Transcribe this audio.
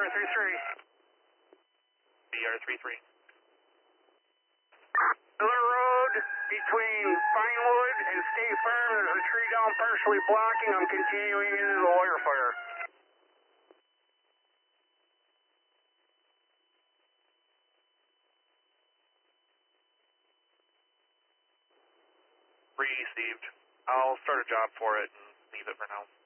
BR33. BR33. Miller Road between Pinewood and State Farm. There's a tree down partially blocking. I'm continuing into the wire fire. Received. I'll start a job for it and leave it for now.